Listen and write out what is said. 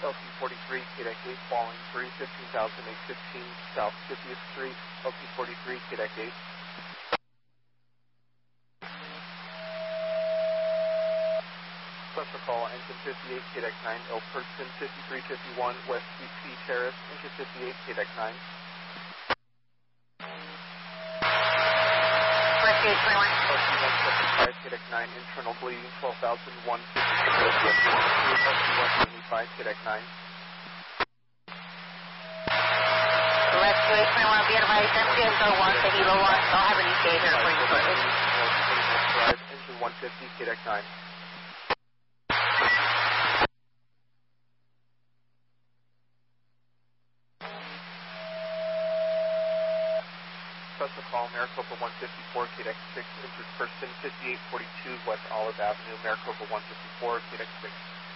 LT43, KDEC 8, falling 315,815 South 50th Street, LT43, KDEC 8. Special call, engine 58, KDEC 9, Elperson 5351, West CP Terrace, engine 58, KDEC 9. LT175, KDEC 9, internal bleeding 12,150, LT175, KDEC 9. Rescue 821, be advised, MTS01, Tahilo 1, don't have any data for you, please. Engine 150, KDEC 9. Special call, Maricopa 154, KDEC 6, injured person 5842 West Olive Avenue, Maricopa 154, KDEC 6.